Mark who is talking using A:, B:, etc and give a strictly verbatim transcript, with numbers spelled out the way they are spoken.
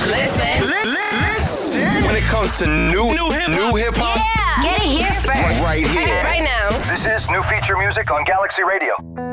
A: Listen.
B: Li- li- listen. When it comes to new new hip new hip hop,
A: Yeah. Get it here first.
B: right here.
A: Right now.
C: This is new feature music on Galaxy Radio.